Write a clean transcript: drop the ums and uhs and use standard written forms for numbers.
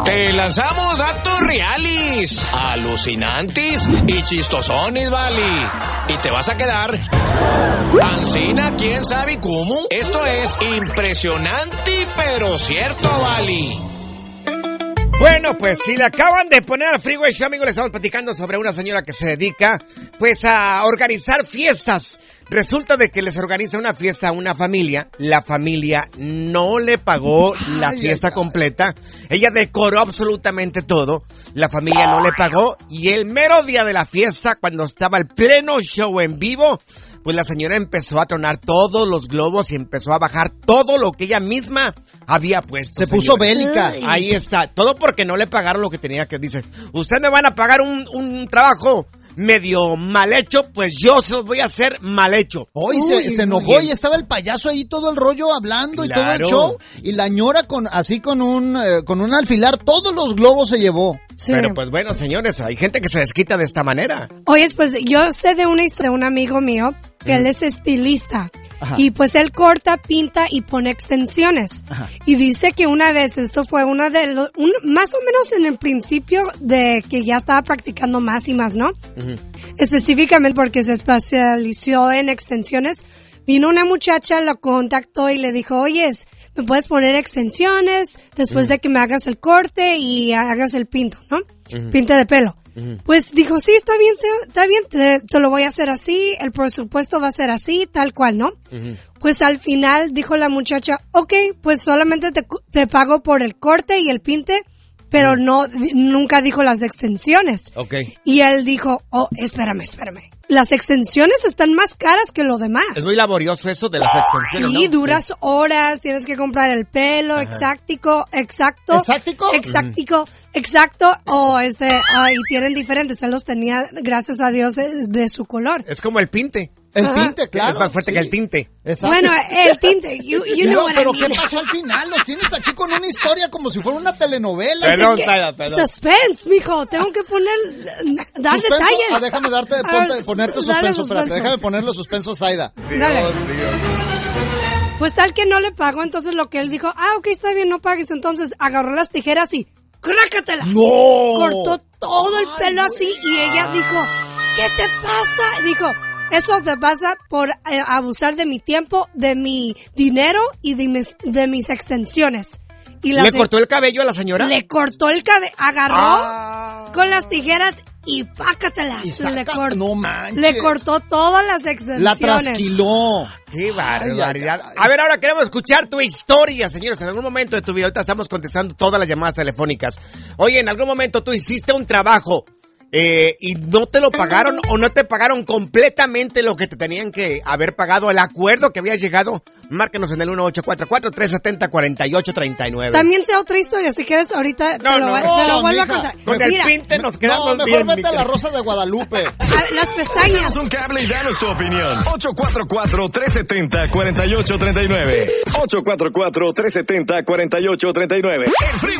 Te lanzamos datos reales, alucinantes y chistosones, vale. Y te vas a quedar ancina, quién sabe cómo. Esto es impresionante, pero cierto, vale. Bueno, pues si le acaban de poner al Freeway Show, amigos, le estamos platicando sobre una señora que se dedica, pues, a organizar fiestas. Resulta de que les organiza una fiesta a una familia. La familia no le pagó la fiesta completa. Ella decoró absolutamente todo. La familia no le pagó. Y el mero día de la fiesta, cuando estaba el pleno show en vivo, pues la señora empezó a tronar todos los globos y empezó a bajar todo lo que ella misma había puesto. Se puso bélica. Ahí está. Todo porque no le pagaron lo que tenía que... Dice, usted me van a pagar un trabajo medio mal hecho, pues yo se los voy a hacer mal hecho. Hoy se enojó y estaba el payaso ahí todo el rollo hablando, claro, y todo el show. Y la ñora con un alfilar todos los globos se llevó. Sí. Pero pues bueno, señores, hay gente que se desquita de esta manera. Oye, pues yo sé de una historia de un amigo mío que él es estilista. Ajá. Y pues él corta, pinta y pone extensiones. Ajá. Y dice que una vez, esto fue más o menos en el principio de que ya estaba practicando más y más, ¿no? Uh-huh. Específicamente porque se especializó en extensiones. Vino una muchacha, lo contactó y le dijo, oye, ¿me puedes poner extensiones después de que me hagas el corte y hagas el pinto, ¿no? Pinte de pelo. Pues dijo, sí, está bien, te lo voy a hacer así, el presupuesto va a ser así, tal cual, ¿no? Pues al final dijo la muchacha, ok, pues solamente te pago por el corte y el pinte, pero nunca dijo las extensiones. Okay. Y él dijo, espérame. Las extensiones están más caras que lo demás. Es muy laborioso eso de las extensiones, sí, ¿no? duras horas, tienes que comprar el pelo, exacto. Y tienen diferentes, él los tenía, gracias a Dios, de su color. Es como el pinte. El tinte, claro. Es más fuerte que el tinte. Exacto. Bueno, el tinte, you know what I Pero mean. ¿qué pasó al final? Los tienes aquí con una historia como si fuera una telenovela. Perdón. Suspense, mijo. Tengo que dar detalles. Déjame ponerte suspenso. Espérate, déjame poner los suspensos, Zaida. Dale. Pues tal que no le pagó, entonces lo que él dijo, ok, está bien, no pagues. Entonces agarró las tijeras y ¡crácatelas! ¡No! Cortó todo el pelo así y ella dijo, ¿qué te pasa? Dijo, eso te pasa por abusar de mi tiempo, de mi dinero y de mis extensiones. Y ¿Le cortó el cabello a la señora? Le cortó el cabello, agarró con las tijeras y pácatelas. No manches. Le cortó todas las extensiones. La trasquiló. ¡Qué barbaridad! A ver, ahora queremos escuchar tu historia, señores. En algún momento de tu vida, ahorita estamos contestando todas las llamadas telefónicas. Oye, en algún momento tú hiciste un trabajo y no te lo pagaron o no te pagaron completamente lo que te tenían que haber pagado, el acuerdo que habías llegado. Márcanos en el 1844-370-4839. También sea otra historia, si quieres ahorita te lo vuelvo a contar. Con el pinte nos quedamos bien. Mejor vete a la Rosa de Guadalupe. Las pestañas. Haz un cable y danos tu opinión. 844-370-4839. 844-370-4839. El